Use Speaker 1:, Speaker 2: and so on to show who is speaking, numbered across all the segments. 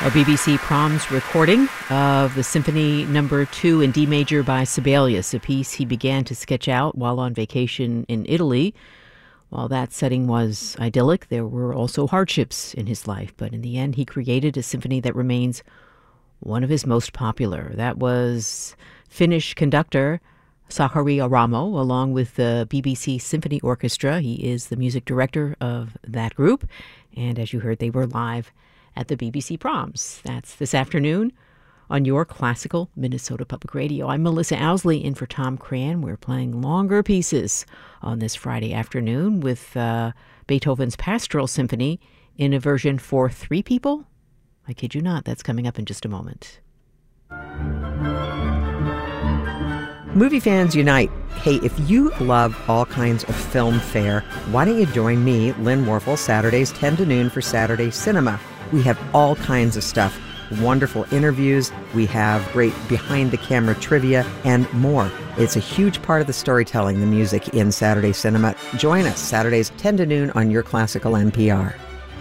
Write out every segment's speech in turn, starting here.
Speaker 1: A BBC Proms recording of the Symphony No. 2 in D major by Sibelius, a piece he began to sketch out while on vacation in Italy. While that setting was idyllic, there were also hardships in his life, but in the end he created a symphony that remains one of his most popular. That was Finnish conductor Sakari Aramo, along with the BBC Symphony Orchestra. He is the music director of that group, and as you heard, they were live at the BBC Proms. That's this afternoon on your classical Minnesota Public Radio. I'm Melissa Owsley in for Tom Cran. We're playing longer pieces on this Friday afternoon with Beethoven's Pastoral Symphony in a version for 3 people. I kid you not, that's coming up in just a moment.
Speaker 2: Movie fans unite. Hey, if you love all kinds of film fare, why don't you join me, Lynn Warfel, Saturdays 10 to noon for Saturday Cinema. We have all kinds of stuff, wonderful interviews, we have great behind-the-camera trivia, and more. It's a huge part of the storytelling, the music in Saturday Cinema. Join us Saturdays 10 to noon on your classical NPR.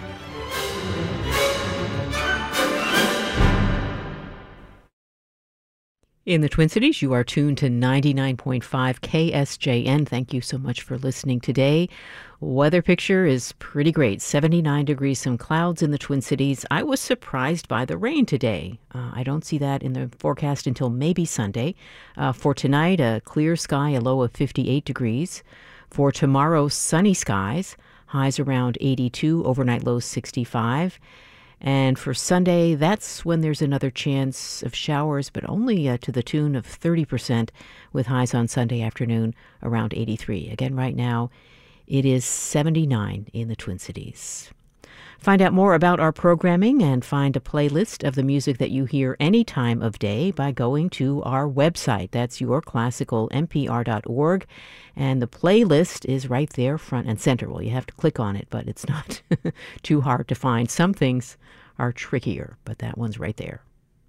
Speaker 1: In the Twin Cities, you are tuned to 99.5 KSJN. Thank you so much for listening today. Weather picture is pretty great. 79 degrees, some clouds in the Twin Cities. I was surprised by the rain today. I don't see that in the forecast until maybe Sunday. For tonight, a clear sky, a low of 58 degrees. For tomorrow, sunny skies, highs around 82, overnight lows 65. And for Sunday, that's when there's another chance of showers, but only to the tune of 30%, with highs on Sunday afternoon around 83. Again, right now, it is 79 in the Twin Cities. Find out more about our programming and find a playlist of the music that you hear any time of day by going to our website. That's yourclassicalnpr.org. And the playlist is right there, front and center. Well, you have to click on it, but it's not too hard to find. Some things are trickier, but that one's right there.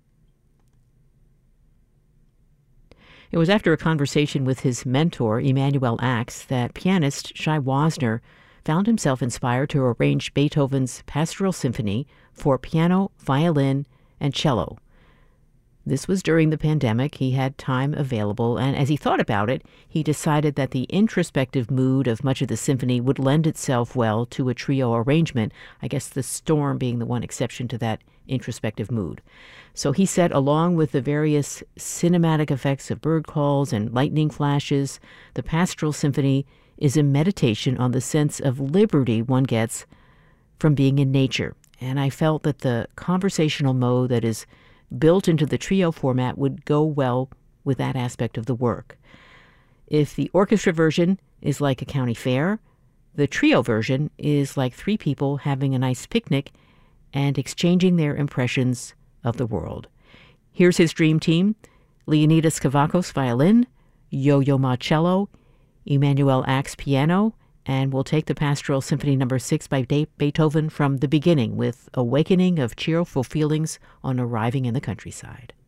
Speaker 1: It was after a conversation with his mentor, Emanuel Ax, that pianist Shai Wasner found himself inspired to arrange Beethoven's Pastoral Symphony for piano, violin, and cello. This was during the pandemic. He had time available, and as he thought about it, he decided that the introspective mood of much of the symphony would lend itself well to a trio arrangement, I guess the storm being the one exception to that introspective mood. So he said, along with the various cinematic effects of bird calls and lightning flashes, the Pastoral Symphony is a meditation on the sense of liberty one gets from being in nature. And I felt that the conversational mode that is built into the trio format would go well with that aspect of the work. If the orchestra version is like a county fair, the trio version is like 3 people having a nice picnic and exchanging their impressions of the world. Here's his dream team: Leonidas Kavakos violin, Yo-Yo Ma cello, Emanuel Ax piano, and we'll take the Pastoral Symphony No. 6 by Beethoven from the beginning with Awakening of Cheerful Feelings on Arriving in the Countryside.